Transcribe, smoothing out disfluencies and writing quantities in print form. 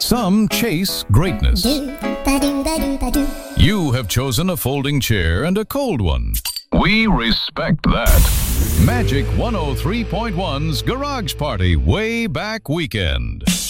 Some chase greatness. You have chosen a folding chair and a cold one. We respect that. Magic 103.1's Garage Party Way Back Weekend.